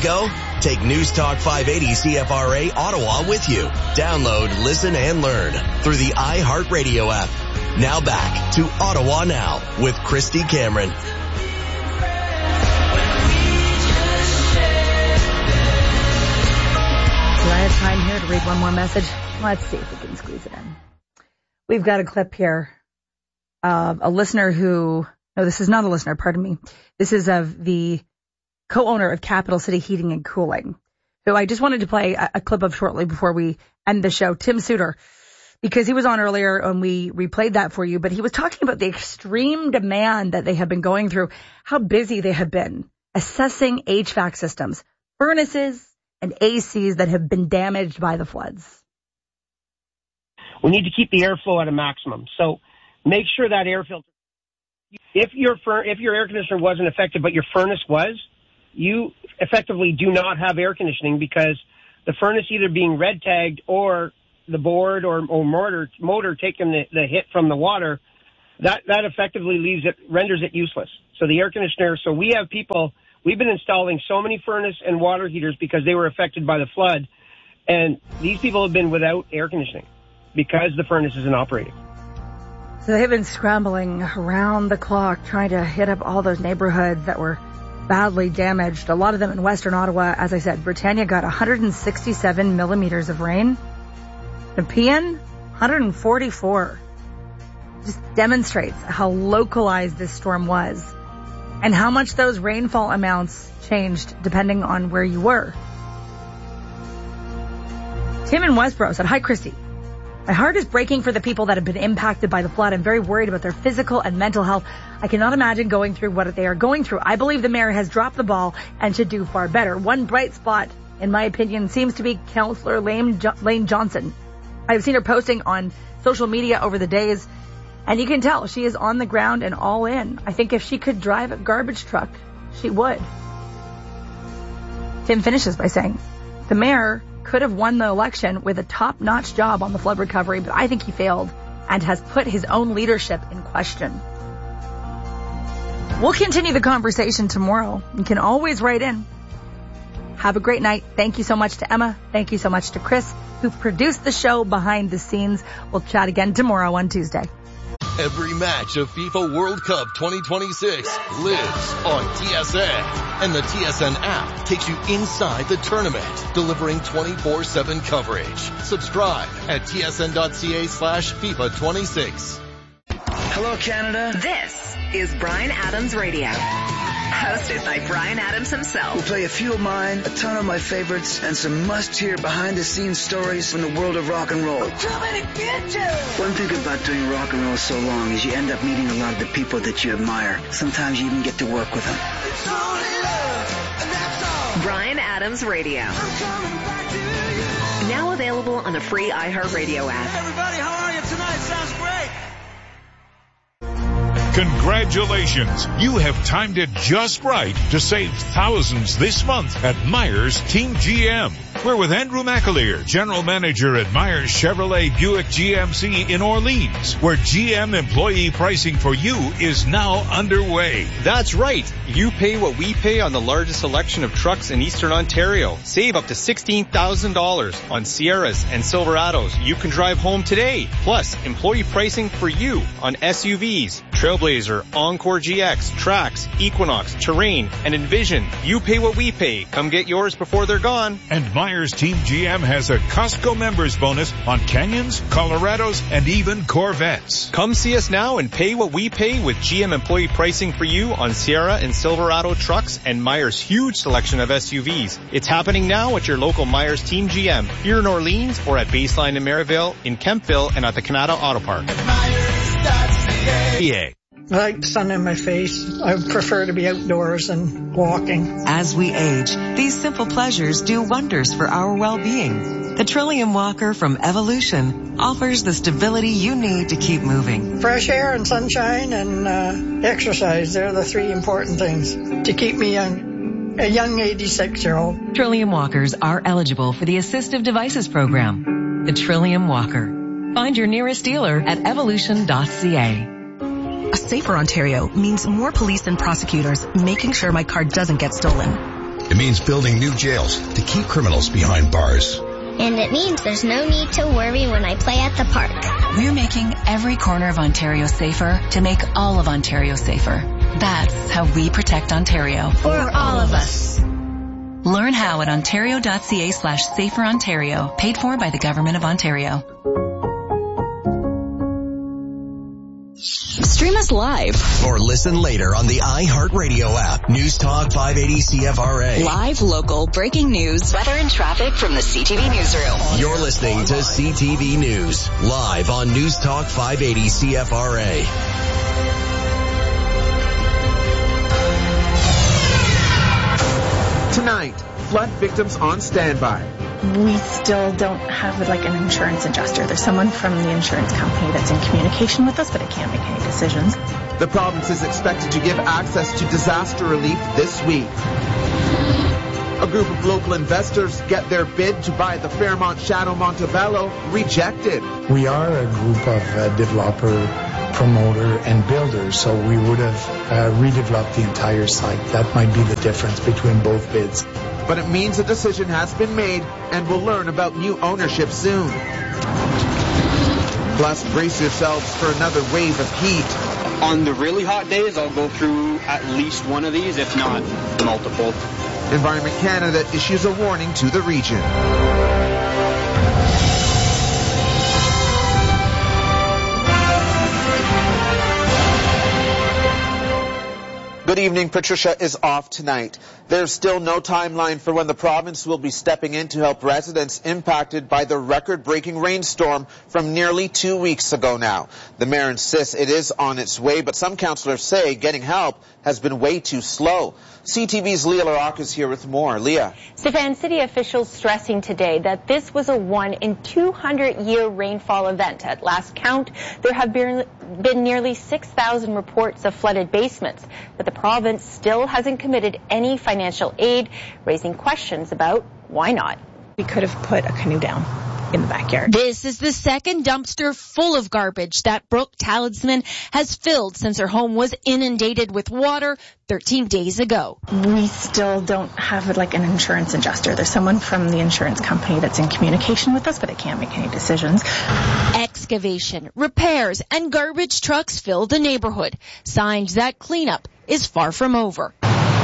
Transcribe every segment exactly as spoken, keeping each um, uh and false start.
go? Take News Talk five eighty C F R A Ottawa with you. Download, listen, and learn through the iHeartRadio app. Now back to Ottawa Now with Christy Cameron. Do I have time here to read one more message? Let's see if we can squeeze it in. We've got a clip here of a listener who, no, this is not a listener, pardon me. This is of the co-owner of Capital City Heating and Cooling, who I just wanted to play a, a clip of shortly before we end the show, Tim Suter, because he was on earlier and we replayed that for you, but he was talking about the extreme demand that they have been going through, how busy they have been assessing H V A C systems, furnaces, and A Cs that have been damaged by the floods. We need to keep the airflow at a maximum. So make sure that air filter, if your fur, if your air conditioner wasn't affected, but your furnace was, you effectively do not have air conditioning because the furnace either being red tagged or the board or, or motor, motor taking the, the hit from the water, that, that effectively leaves it, renders it useless. So the air conditioner, so we have people, we've been installing so many furnace and water heaters because they were affected by the flood. And these people have been without air conditioning because the furnace isn't operating. So they've been scrambling around the clock trying to hit up all those neighborhoods that were badly damaged. A lot of them in Western Ottawa. As I said, Britannia got one hundred sixty-seven millimeters of rain. Nepean, one hundred forty-four. Just demonstrates how localized this storm was and how much those rainfall amounts changed depending on where you were. Tim in Westboro said, "Hi, Christy. My heart is breaking for the people that have been impacted by the flood. I'm very worried about their physical and mental health. I cannot imagine going through what they are going through. I believe the mayor has dropped the ball and should do far better. One bright spot, in my opinion, seems to be Councillor Lane, jo- Lane Johnson. I've seen her posting on social media over the days, and you can tell she is on the ground and all in. I think if she could drive a garbage truck, she would." Tim finishes by saying, "The mayor could have won the election with a top-notch job on the flood recovery, but I think he failed and has put his own leadership in question." We'll continue the conversation tomorrow. You can always write in. Have a great night. Thank you so much to Emma. Thank you so much to Chris, who produced the show behind the scenes. We'll chat again tomorrow on Tuesday. Every match of FIFA World Cup twenty twenty-six lives on T S N. And the T S N app takes you inside the tournament, delivering twenty-four seven coverage. Subscribe at tsn.ca slash FIFA 26. Hello, Canada. This is Bryan Adams Radio. Hosted by Bryan Adams himself. We'll play a few of mine, a ton of my favorites, and some must-hear behind-the-scenes stories from the world of rock and roll. I'm coming to get you! One thing about doing rock and roll so long is you end up meeting a lot of the people that you admire. Sometimes you even get to work with them. It's only love, and that's all. Bryan Adams Radio. I'm coming back to you. Now available on the free iHeartRadio app. Hey everybody, how are you tonight? Sounds great. Congratulations! You have timed it just right to save thousands this month at Myers Team G M. We're with Andrew McAleer, General Manager at Myers Chevrolet Buick G M C in Orleans, where G M employee pricing for you is now underway. That's right. You pay what we pay on the largest selection of trucks in Eastern Ontario. Save up to sixteen thousand dollars on Sierras and Silverados you can drive home today. Plus, employee pricing for you on S U Vs, Trailblazer, Encore G X, Trax, Equinox, Terrain, and Envision. You pay what we pay. Come get yours before they're gone. And Myers Team G M has a Costco members bonus on Canyons, Colorados, and even Corvettes. Come see us now and pay what we pay with G M employee pricing for you on Sierra and Silverado trucks and Myers' huge selection of S U Vs. It's happening now at your local Myers Team G M here in Orleans or at Baseline in Maryville, in Kempville, and at the Canada Auto Park. Yeah. I like the sun in my face. I prefer to be outdoors and walking. As we age, these simple pleasures do wonders for our well-being. The Trillium Walker from Evolution offers the stability you need to keep moving. Fresh air and sunshine and uh, exercise, they're the three important things to keep me young. A young eighty-six-year-old. Trillium Walkers are eligible for the Assistive Devices Program. The Trillium Walker. Find your nearest dealer at evolution dot c a. A safer Ontario means more police and prosecutors making sure my car doesn't get stolen. It means building new jails to keep criminals behind bars. And it means there's no need to worry when I play at the park. We're making every corner of Ontario safer to make all of Ontario safer. That's how we protect Ontario. For all of us. Learn how at ontario.ca slash safer Ontario. Paid for by the Government of Ontario. Stream us live. Or listen later on the iHeartRadio app. News Talk five eighty C F R A. Live, local, breaking news, weather and traffic from the C T V Newsroom. You're listening to C T V News. Live on News Talk five eighty C F R A. Tonight, flood victims on standby. We still don't have like an insurance adjuster. There's someone from the insurance company that's in communication with us, but it can't make any decisions. The province is expected to give access to disaster relief this week. A group of local investors get their bid to buy the Fairmont Shadow Montebello rejected. We are a group of uh, developer, promoter, and builders, so we would have uh, redeveloped the entire site. That might be the difference between both bids. But it means a decision has been made, and we'll learn about new ownership soon. Plus, brace yourselves for another wave of heat. On the really hot days, I'll go through at least one of these, if not multiple. Environment Canada issues a warning to the region. Good evening. Patricia is off tonight. There's still no timeline for when the province will be stepping in to help residents impacted by the record-breaking rainstorm from nearly two weeks ago now. The mayor insists it is on its way, but some councillors say getting help has been way too slow. C T V's Leah Larocque is here with more. Leah. Stefan, city officials stressing today that this was a one in two hundred year rainfall event. At last count, there have been, been nearly six thousand reports of flooded basements, but the province still hasn't committed any financial aid, raising questions about why not. We could have put a canoe down in the backyard. This is the second dumpster full of garbage that Brooke Talisman has filled since her home was inundated with water thirteen days ago. We still don't have like an insurance adjuster. There's someone from the insurance company that's in communication with us, but it can't make any decisions. Excavation, repairs, and garbage trucks fill the neighborhood. Signs that cleanup is far from over.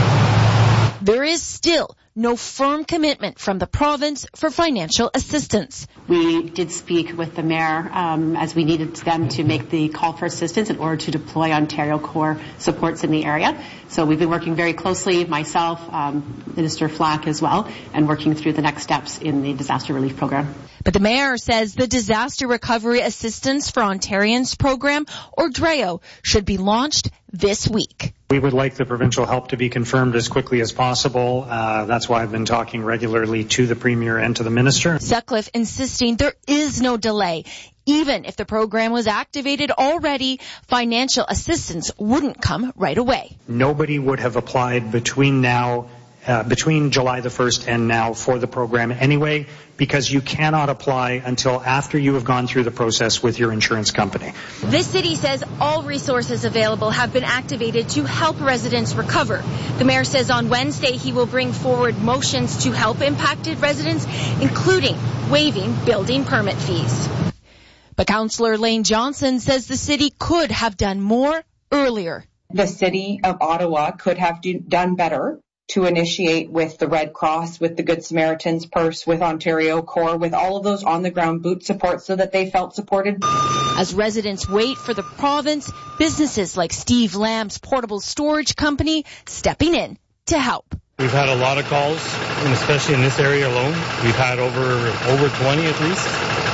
There is still no firm commitment from the province for financial assistance. We did speak with the mayor um, as we needed them to make the call for assistance in order to deploy Ontario Core supports in the area. So we've been working very closely, myself, um, Minister Flack as well, and working through the next steps in the disaster relief program. But the mayor says the Disaster Recovery Assistance for Ontarians program, or D R E O, should be launched this week. We would like the provincial help to be confirmed as quickly as possible. Uh, that's why I've been talking regularly to the Premier and to the Minister. Sutcliffe insisting there is no delay. Even if the program was activated already, financial assistance wouldn't come right away. Nobody would have applied between now, uh, between July the first and now for the program anyway, because you cannot apply until after you have gone through the process with your insurance company. The city says all resources available have been activated to help residents recover. The mayor says on Wednesday he will bring forward motions to help impacted residents, including waiving building permit fees. But Councillor Lane Johnson says the city could have done more earlier. The city of Ottawa could have do, done better to initiate with the Red Cross, with the Good Samaritan's Purse, with Ontario Core, with all of those on-the-ground boot support so that they felt supported. As residents wait for the province, businesses like Steve Lamb's Portable Storage Company stepping in to help. We've had a lot of calls, and especially in this area alone. We've had over over twenty at least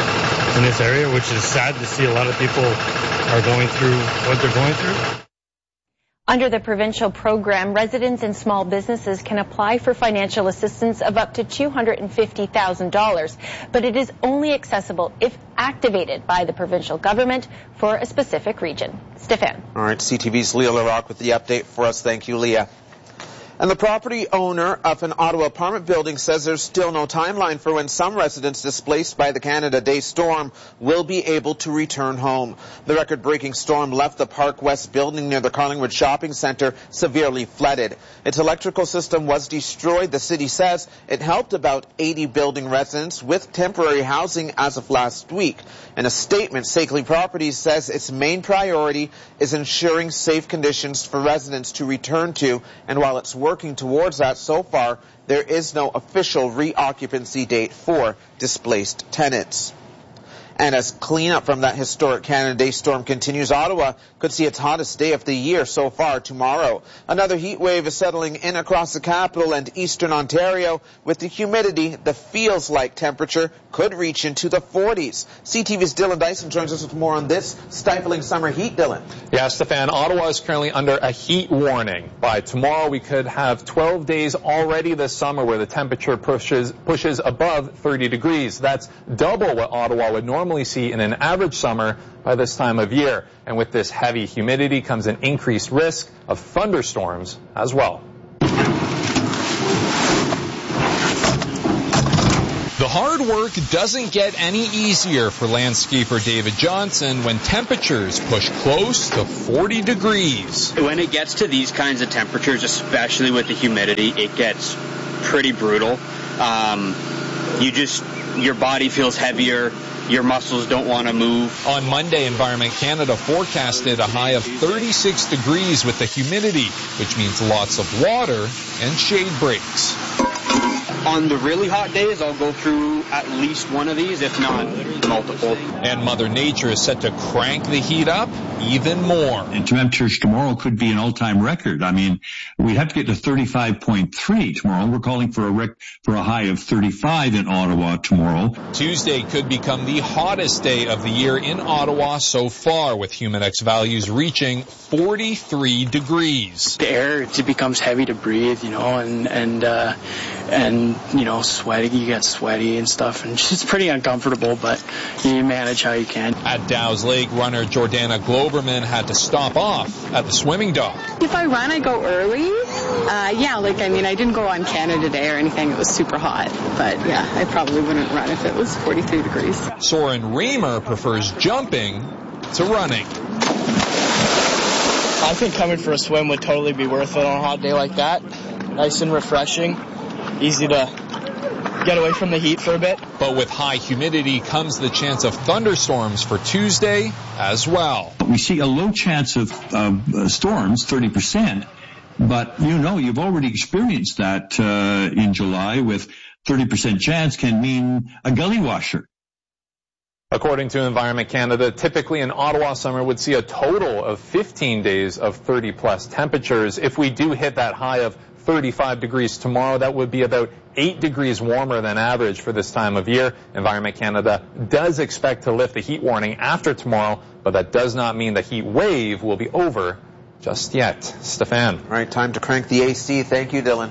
in this area, which is sad to see. A lot of people are going through what they're going through. Under the provincial program, residents and small businesses can apply for financial assistance of up to two hundred fifty thousand dollars, but it is only accessible if activated by the provincial government for a specific region. Stefan. All right, C T V's Leah Larocque with the update for us. Thank you, Leah. And the property owner of an Ottawa apartment building says there's still no timeline for when some residents displaced by the Canada Day storm will be able to return home. The record-breaking storm left the Park West building near the Carlingwood Shopping Centre severely flooded. Its electrical system was destroyed. The city says it helped about eighty building residents with temporary housing as of last week. In a statement, Sakeley Properties says its main priority is ensuring safe conditions for residents to return to, and while it's working towards that, so far there is no official reoccupancy date for displaced tenants. And as cleanup from that historic Canada Day storm continues, Ottawa could see its hottest day of the year so far tomorrow. Another heat wave is settling in across the capital and eastern Ontario. With the humidity, the feels-like temperature could reach into the forties. C T V's Dylan Dyson joins us with more on this stifling summer heat. Dylan. Yeah, Stefan, Ottawa is currently under a heat warning. By tomorrow, we could have twelve days already this summer where the temperature pushes, pushes above thirty degrees. That's double what Ottawa would normally see in an average summer by this time of year. And with this heavy humidity comes an increased risk of thunderstorms as well. The hard work doesn't get any easier for landscaper David Johnson when temperatures push close to forty degrees. When it gets to these kinds of temperatures, especially with the humidity, it gets pretty brutal. Um, you just, your body feels heavier. Your muscles don't want to move. On Monday, Environment Canada forecasted a high of thirty-six degrees with the humidity, which means lots of water and shade breaks. On the really hot days, I'll go through at least one of these, if not multiple. And Mother Nature is set to crank the heat up even more. And temperatures tomorrow could be an all-time record. I mean, we'd have to get to thirty-five point three tomorrow. We're calling for a rec- for a high of thirty-five in Ottawa tomorrow. Tuesday could become the hottest day of the year in Ottawa so far, with Humidex values reaching forty-three degrees. The air, it becomes heavy to breathe, you know, and and uh, and you know, sweaty. You get sweaty and stuff, and it's pretty uncomfortable, but you manage how you can. At Dow's Lake, runner Jordana Globerman had to stop off at the swimming dock. If I run, I go early. Uh, yeah, like, I mean, I didn't go on Canada Day or anything. It was super hot, but yeah, I probably wouldn't run if it was forty-three degrees. Soren Reamer prefers jumping to running. I think coming for a swim would totally be worth it on a hot day like that. Nice and refreshing. Easy to get away from the heat for a bit. But with high humidity comes the chance of thunderstorms for Tuesday as well. We see a low chance of uh, storms, thirty percent, but you know, you've already experienced that uh, in July with thirty percent chance can mean a gully washer. According to Environment Canada, typically an Ottawa summer would see a total of fifteen days of thirty plus temperatures. If we do hit that high of thirty-five degrees tomorrow, that would be about eight degrees warmer than average for this time of year. Environment Canada does expect to lift the heat warning after tomorrow, but that does not mean the heat wave will be over just yet. Stefan. All right, time to crank the A C. Thank you, Dylan.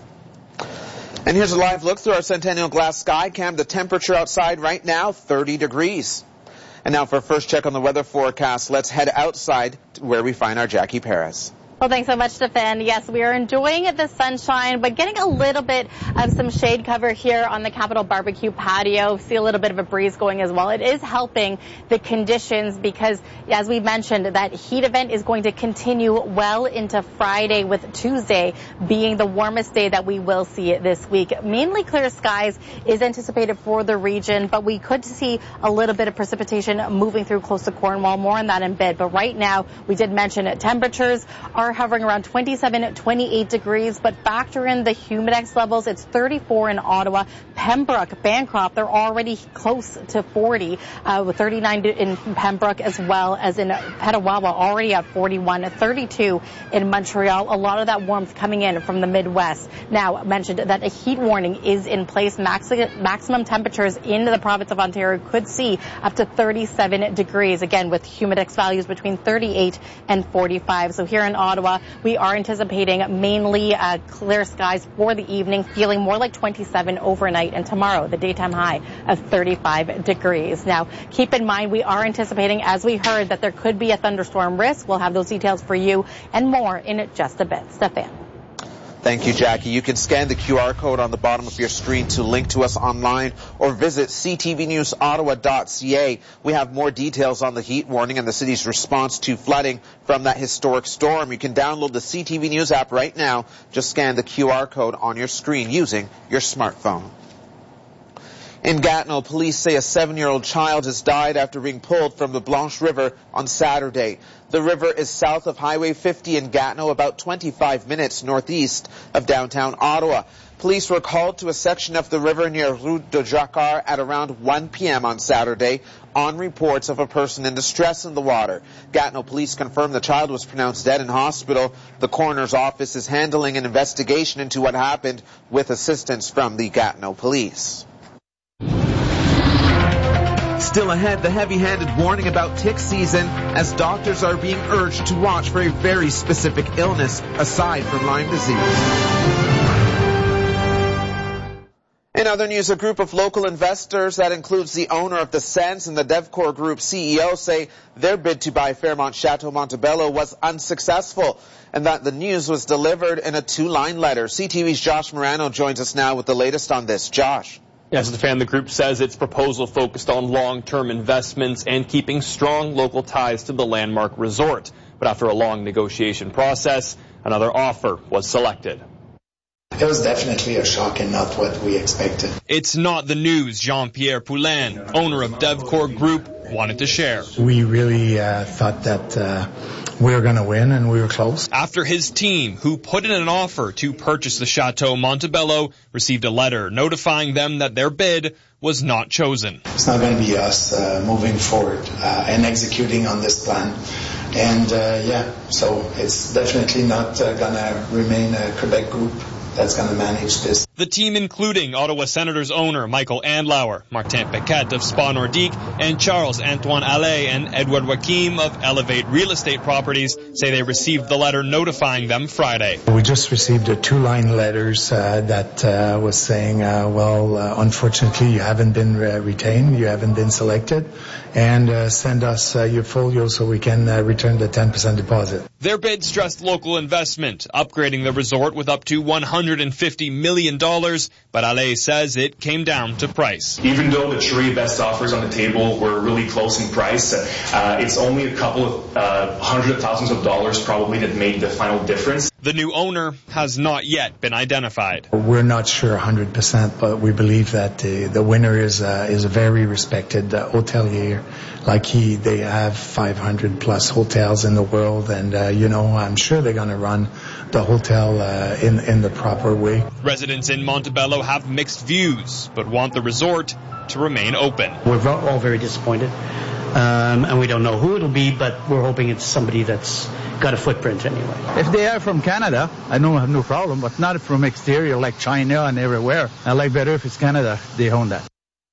And here's a live look through our Centennial Glass Sky Cam. The temperature outside right now, thirty degrees. And now for a first check on the weather forecast, let's head outside to where we find our Jackie Perez. Well, thanks so much, Stefan. Yes, we are enjoying the sunshine, but getting a little bit of some shade cover here on the Capitol Barbecue patio. See a little bit of a breeze going as well. It is helping the conditions because, as we mentioned, that heat event is going to continue well into Friday, with Tuesday being the warmest day that we will see this week. Mainly clear skies is anticipated for the region, but we could see a little bit of precipitation moving through close to Cornwall. More on that in a bit. But right now, we did mention it. Temperatures are hovering around twenty-seven, twenty-eight degrees, but factor in the Humidex levels. It's thirty-four in Ottawa. Pembroke, Bancroft, they're already close to forty, uh, with thirty-nine in Pembroke as well as in Petawawa, already at forty-one, thirty-two in Montreal. A lot of that warmth coming in from the Midwest. Now, I mentioned that a heat warning is in place. Maxi- maximum temperatures in the province of Ontario could see up to thirty-seven degrees, again, with Humidex values between thirty-eight and forty-five. So here in Ottawa, we are anticipating mainly uh, clear skies for the evening, feeling more like twenty-seven overnight, and tomorrow the daytime high of thirty-five degrees. Now, keep in mind, we are anticipating, as we heard, that there could be a thunderstorm risk. We'll have those details for you and more in just a bit. Stefan. Thank you, Jackie. You can scan the Q R code on the bottom of your screen to link to us online or visit c t v news ottawa dot c a. We have more details on the heat warning and the city's response to flooding from that historic storm. You can download the C T V News app right now. Just scan the Q R code on your screen using your smartphone. In Gatineau, police say a seven-year-old child has died after being pulled from the Blanche River on Saturday. The river is south of Highway fifty in Gatineau, about twenty-five minutes northeast of downtown Ottawa. Police were called to a section of the river near Rue de Jacquard at around one p m on Saturday on reports of a person in distress in the water. Gatineau police confirmed the child was pronounced dead in hospital. The coroner's office is handling an investigation into what happened with assistance from the Gatineau police. Still ahead, the heavy-handed warning about tick season as doctors are being urged to watch for a very specific illness aside from Lyme disease. In other news, a group of local investors that includes the owner of the Sands and the Devcor Group C E O say their bid to buy Fairmont Chateau Montebello was unsuccessful and that the news was delivered in a two-line letter. C T V's Josh Morano joins us now with the latest on this. Josh. Yes, Stefan, the group says its proposal focused on long-term investments and keeping strong local ties to the landmark resort. But after a long negotiation process, another offer was selected. It was definitely a shock and not what we expected. It's not the news Jean-Pierre Poulin, owner of Devcor Group, wanted to share. We really uh, thought that uh, we were going to win, and we were close. After his team, who put in an offer to purchase the Chateau Montebello, received a letter notifying them that their bid was not chosen. It's not going to be us uh, moving forward uh, and executing on this plan. And uh, yeah, so it's definitely not uh, going to remain a Quebec group that's going to manage this. The team, including Ottawa Senators owner Michael Andlauer, Martin Paquette of Spa Nordique, and Charles-Antoine Allais and Edward Joachim of Elevate Real Estate Properties, say they received the letter notifying them Friday. We just received a two-line letters uh, that uh, was saying, uh, well, uh, unfortunately, you haven't been uh, retained, you haven't been selected, and uh, send us uh, your folio so we can uh, return the ten percent deposit. Their bid stressed local investment, upgrading the resort with up to one hundred fifty million dollars, but Allais says it came down to price. Even though the three best offers on the table were really close in price, uh, it's only a couple of uh, hundred of thousands of dollars probably that made the final difference. The new owner has not yet been identified. We're not sure one hundred percent, but we believe that the, the winner is uh, is a very respected uh, hotelier. Like he, they have five hundred plus hotels in the world, and uh, you know, I'm sure they're going to run the hotel uh, in in the proper way. Residents in Montebello have mixed views, but want the resort to remain open. We're all very disappointed, um, and we don't know who it'll be, but we're hoping it's somebody that's got a footprint anyway. If they are from Canada, I don't have no problem, but not from exterior like China and everywhere. I like better if it's Canada, they own that.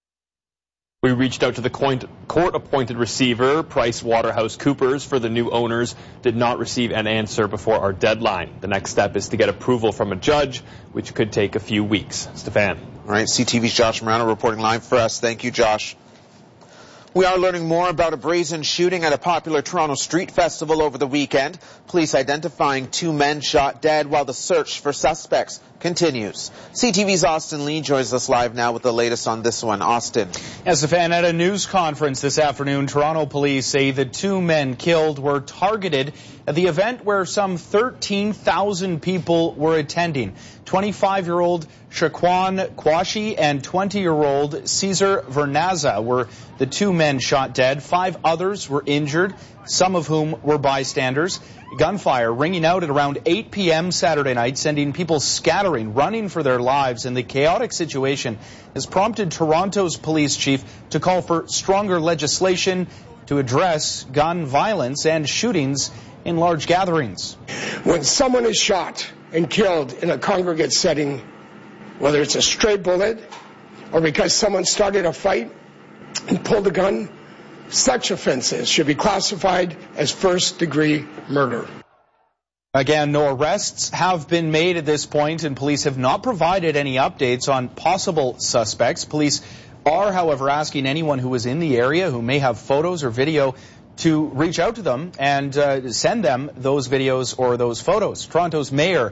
We reached out to the court-appointed receiver, PricewaterhouseCoopers, for the new owners, did not receive an answer before our deadline. The next step is to get approval from a judge, which could take a few weeks. Stefan. All right, C T V's Josh Morano reporting live for us. Thank you, Josh. We are learning more about a brazen shooting at a popular Toronto street festival over the weekend. Police identifying two men shot dead while the search for suspects continues. C T V's Austin Lee joins us live now with the latest on this one. Austin. Yes, Stefan, at a news conference this afternoon, Toronto police say the two men killed were targeted at the event where some thirteen thousand people were attending. twenty-five-year-old Shaquan Kwashi and twenty-year-old Cesar Vernaza were the two men shot dead. Five others were injured, some of whom were bystanders. Gunfire ringing out at around eight p m Saturday night, sending people scattering, running for their lives, and the chaotic situation has prompted Toronto's police chief to call for stronger legislation to address gun violence and shootings in large gatherings. When someone is shot and killed in a congregate setting, whether it's a stray bullet or because someone started a fight and pulled a gun, such offenses should be classified as first-degree murder. Again, no arrests have been made at this point, and police have not provided any updates on possible suspects. Police are, however, asking anyone who is in the area who may have photos or video to reach out to them and uh, send them those videos or those photos. Toronto's mayor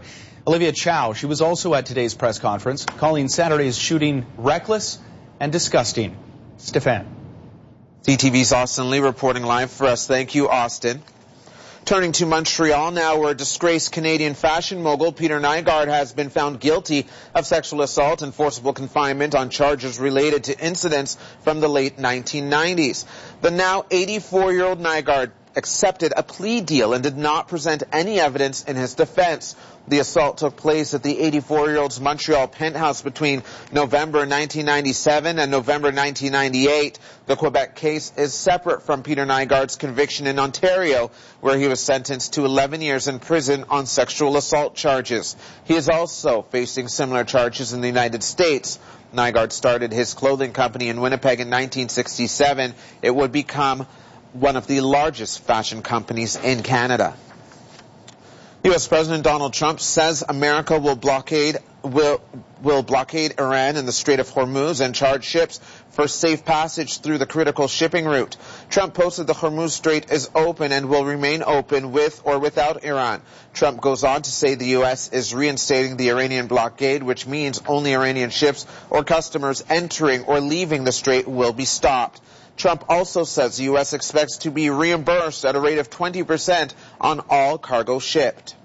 Olivia Chow, she was also at today's press conference, calling Saturday's shooting reckless and disgusting. Stefan. C T V's Austin Lee reporting live for us. Thank you, Austin. Turning to Montreal now, where disgraced Canadian fashion mogul Peter Nygard has been found guilty of sexual assault and forcible confinement on charges related to incidents from the late nineteen nineties. The now eighty-four-year-old Nygard accepted a plea deal and did not present any evidence in his defense. The assault took place at the eighty-four-year-old's Montreal penthouse between November nineteen ninety-seven and November nineteen ninety-eight. The Quebec case is separate from Peter Nygard's conviction in Ontario, where he was sentenced to eleven years in prison on sexual assault charges. He is also facing similar charges in the United States. Nygard started his clothing company in Winnipeg in nineteen sixty-seven. It would become one of the largest fashion companies in Canada. U S President Donald Trump says America will blockade will will blockade Iran in the Strait of Hormuz and charge ships for safe passage through the critical shipping route. Trump posted the Hormuz Strait is open and will remain open with or without Iran. Trump goes on to say the U S is reinstating the Iranian blockade, which means only Iranian ships or customers entering or leaving the strait will be stopped. Trump also says the U S expects to be reimbursed at a rate of twenty percent on all cargo shipped.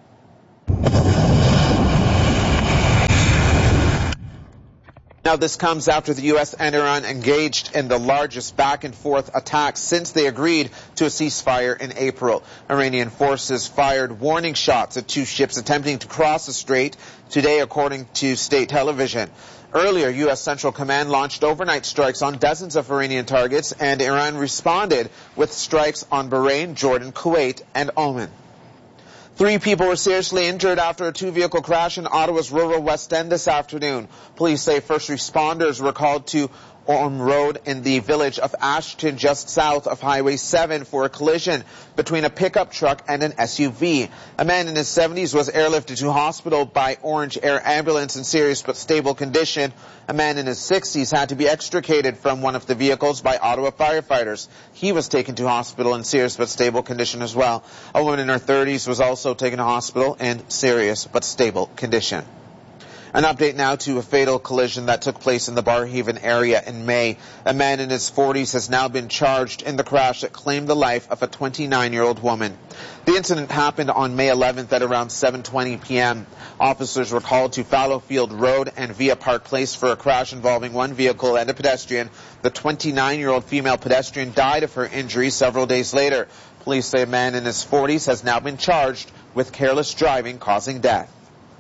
Now, this comes after the U S and Iran engaged in the largest back-and-forth attacks since they agreed to a ceasefire in April. Iranian forces fired warning shots at two ships attempting to cross the strait today, according to state television. Earlier, U S Central Command launched overnight strikes on dozens of Iranian targets, and Iran responded with strikes on Bahrain, Jordan, Kuwait, and Oman. Three people were seriously injured after a two-vehicle crash in Ottawa's rural West End this afternoon. Police say first responders were called to Orme Road in the village of Ashton, just south of Highway seven, for a collision between a pickup truck and an S U V. A man in his seventies was airlifted to hospital by Orange Air Ambulance in serious but stable condition. A man in his sixties had to be extricated from one of the vehicles by Ottawa firefighters. He was taken to hospital in serious but stable condition as well. A woman in her thirties was also taken to hospital in serious but stable condition. An update now to a fatal collision that took place in the Barrhaven area in May. A man in his forties has now been charged in the crash that claimed the life of a twenty-nine-year-old woman. The incident happened on May eleventh at around seven twenty p.m. Officers were called to Fallowfield Road and Via Park Place for a crash involving one vehicle and a pedestrian. The twenty-nine-year-old female pedestrian died of her injuries several days later. Police say a man in his forties has now been charged with careless driving causing death.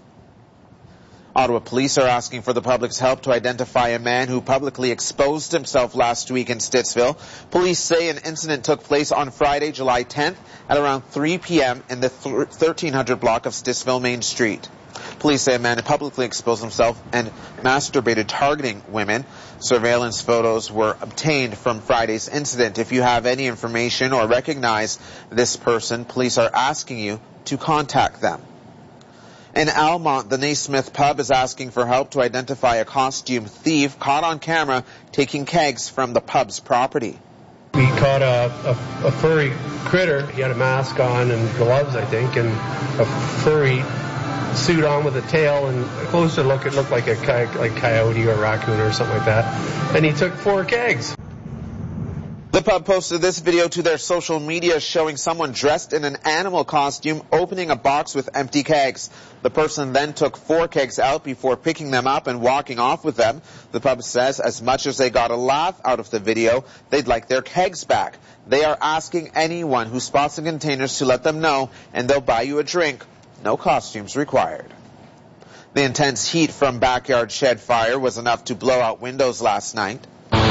Ottawa police are asking for the public's help to identify a man who publicly exposed himself last week in Stittsville. Police say an incident took place on Friday, July tenth at around three p.m. in the thirteen hundred block of Stittsville Main Street. Police say a man publicly exposed himself and masturbated, targeting women. Surveillance photos were obtained from Friday's incident. If you have any information or recognize this person, police are asking you to contact them. In Almont, the Naismith pub is asking for help to identify a costume thief caught on camera taking kegs from the pub's property. We caught a, a, a furry critter. He had a mask on and gloves, I think, and a furry suit on with a tail, and a closer look, it looked like a like coyote or raccoon or something like that. And he took four kegs. The pub posted this video to their social media showing someone dressed in an animal costume opening a box with empty kegs. The person then took four kegs out before picking them up and walking off with them. The pub says as much as they got a laugh out of the video, they'd like their kegs back. They are asking anyone who spots the containers to let them know, and they'll buy you a drink. No costumes required. The intense heat from backyard shed fire was enough to blow out windows last night.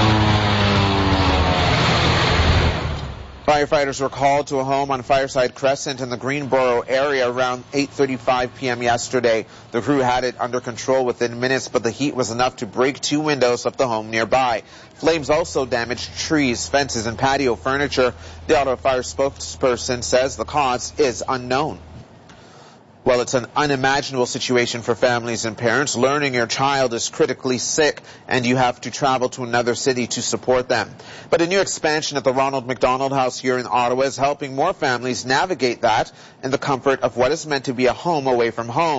Firefighters were called to a home on Fireside Crescent in the Greenboro area around eight thirty-five p.m. yesterday. The crew had it under control within minutes, but the heat was enough to break two windows of the home nearby. Flames also damaged trees, fences, and patio furniture. The Ottawa Fire spokesperson says the cause is unknown. Well, it's an unimaginable situation for families and parents. Learning your child is critically sick and you have to travel to another city to support them. But a new expansion at the Ronald McDonald House here in Ottawa is helping more families navigate that in the comfort of what is meant to be a home away from home.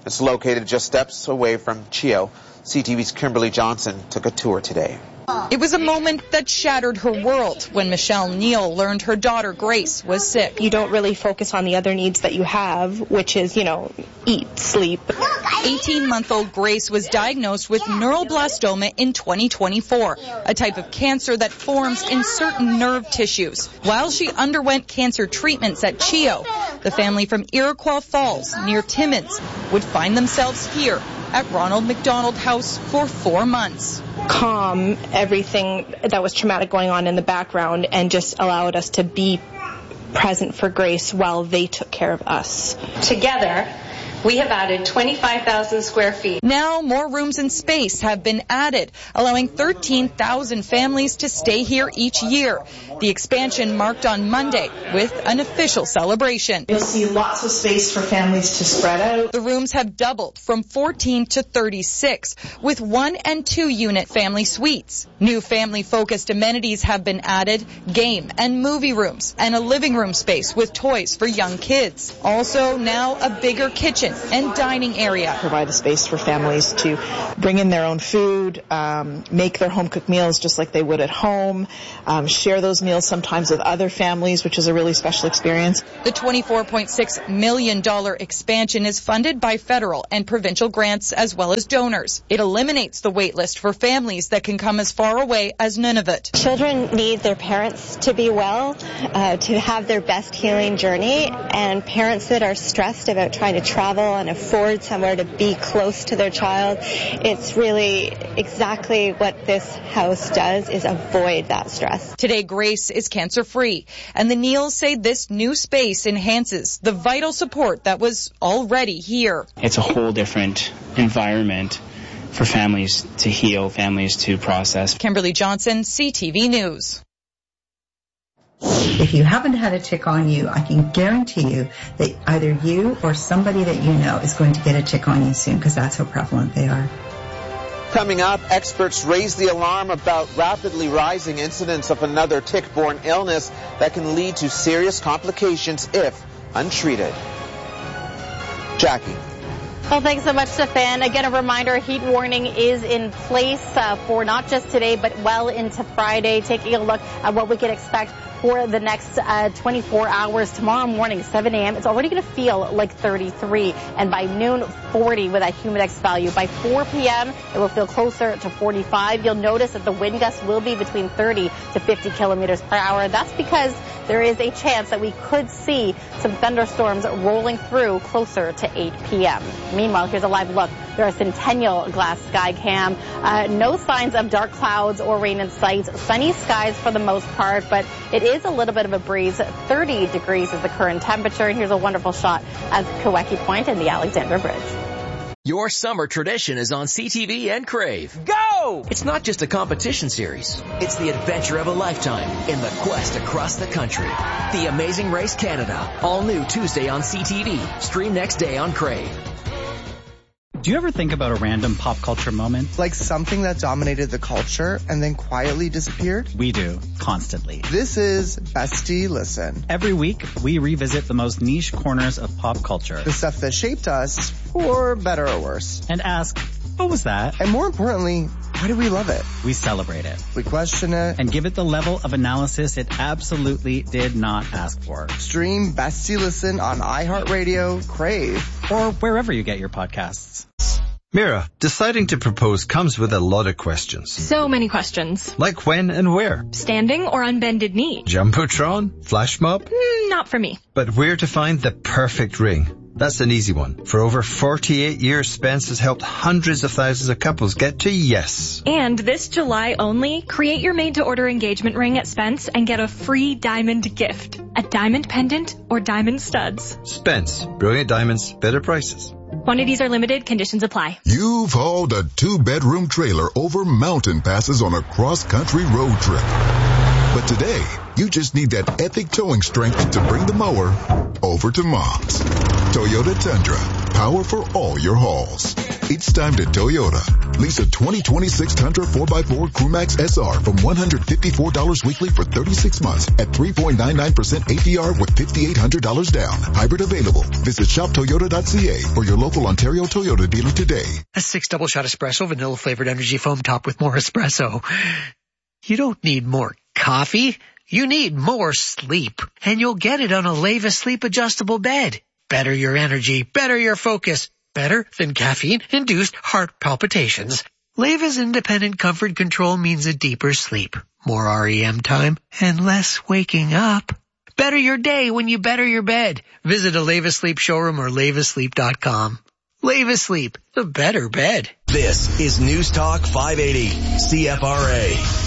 It's located just steps away from CHEO. C T V's Kimberly Johnson took a tour today. It was a moment that shattered her world when Michelle Neal learned her daughter Grace was sick. You don't really focus on the other needs that you have, which is, you know, eat, sleep. eighteen-month-old Grace was diagnosed with neuroblastoma in twenty twenty-four, a type of cancer that forms in certain nerve tissues. While she underwent cancer treatments at CHEO, the family from Iroquois Falls, near Timmins, would find themselves here at Ronald McDonald House for four months. Calm everything that was traumatic going on in the background and just allowed us to be present for Grace while they took care of us. Together, we have added twenty-five thousand square feet. Now more rooms and space have been added, allowing thirteen thousand families to stay here each year. The expansion marked on Monday with an official celebration. You'll see lots of space for families to spread out. The rooms have doubled from fourteen to thirty-six, with one and two unit family suites. New family-focused amenities have been added, game and movie rooms, and a living room space with toys for young kids. Also now a bigger kitchen and dining area. Provide a space for families to bring in their own food, um, make their home-cooked meals just like they would at home, um, share those meals sometimes with other families, which is a really special experience. The twenty-four point six million dollars expansion is funded by federal and provincial grants as well as donors. It eliminates the wait list for families that can come as far away as Nunavut. Children need their parents to be well, uh, to have their best healing journey, and parents that are stressed about trying to travel and afford somewhere to be close to their child, it's really exactly what this house does, is avoid that stress. Today, Grace is cancer-free, and the Neals say this new space enhances the vital support that was already here. It's a whole different environment for families to heal, families to process. Kimberly Johnson, C T V News. If you haven't had a tick on you, I can guarantee you that either you or somebody that you know is going to get a tick on you soon, because that's how prevalent they are. Coming up, experts raise the alarm about rapidly rising incidents of another tick-borne illness that can lead to serious complications if untreated. Jackie. Well, thanks so much, Stefan. Again, a reminder, a heat warning is in place uh, for not just today, but well into Friday. Taking a look at what we can expect for the next uh, twenty-four hours. Tomorrow morning, seven a.m., it's already going to feel like thirty-three, and by noon, forty with a humidex value. By four p.m., it will feel closer to forty-five. You'll notice that the wind gusts will be between thirty to fifty kilometers per hour. That's because there is a chance that we could see some thunderstorms rolling through closer to eight p.m. Meanwhile, here's a live look. There are Centennial Glass Sky Cam. Uh, no signs of dark clouds or rain in sight. Sunny skies for the most part, but it is a little bit of a breeze. thirty degrees is the current temperature. And here's a wonderful shot at Kaweki Point and the Alexandra Bridge. Your summer tradition is on C T V and Crave. Go! It's not just a competition series. It's the adventure of a lifetime in the quest across the country. The Amazing Race Canada. All new Tuesday on C T V. Stream next day on Crave. Do you ever think about a random pop culture moment? Like something that dominated the culture and then quietly disappeared? We do, constantly. This is Bestie Listen. Every week, we revisit the most niche corners of pop culture. The stuff that shaped us, for better or worse. And ask, what was that? And more importantly, why do we love it? We celebrate it. We question it. And give it the level of analysis it absolutely did not ask for. Stream Bestie Listen on iHeartRadio, Crave, or wherever you get your podcasts. Mira, deciding to propose comes with a lot of questions. So many questions. Like when and where? Standing or on bended knee? Jumbotron? Flash mob? Mm, not for me. But where to find the perfect ring? That's an easy one. For over forty-eight years, Spence has helped hundreds of thousands of couples get to yes. And this July only, create your made-to-order engagement ring at Spence and get a free diamond gift. A diamond pendant or diamond studs. Spence. Brilliant diamonds, better prices. Quantities are limited. Conditions apply. You've hauled a two-bedroom trailer over mountain passes on a cross-country road trip. But today, you just need that epic towing strength to bring the mower over to Mom's. Toyota Tundra. power for all your hauls. It's time to Toyota. Lease a twenty twenty-six Tundra four by four Crewmax S R from one hundred fifty-four dollars weekly for thirty-six months at three point nine nine percent A P R with five thousand eight hundred dollars down. Hybrid available. Visit shop toyota dot c a or your local Ontario Toyota dealer today. A six double shot espresso, vanilla flavored energy foam topped with more espresso. You don't need more coffee. You need more sleep. And you'll get it on a Leva Sleep adjustable bed. Better your energy, better your focus. Better than caffeine-induced heart palpitations. Leva's independent comfort control means a deeper sleep, more R E M time, and less waking up. Better your day when you better your bed. Visit a Leva Sleep showroom or leva sleep dot com. Leva Sleep, the better bed. This is News Talk five eighty, C F R A.